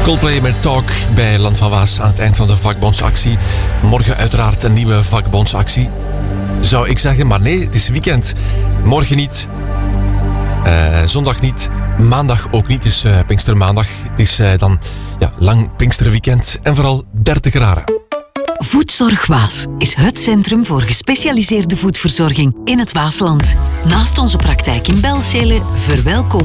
Coldplay met Talk bij Land van Waas aan het eind van de vakbondsactie. Morgen uiteraard een nieuwe vakbondsactie, zou ik zeggen. Maar nee, het is weekend. Morgen niet. Zondag niet. Maandag ook niet. Het is Pinkstermaandag. Het is dan lang Pinksterweekend. En vooral 30 graden. Voedzorg Waas is het centrum voor gespecialiseerde voedverzorging in het Waasland. Naast onze praktijk in Belzele verwelkomen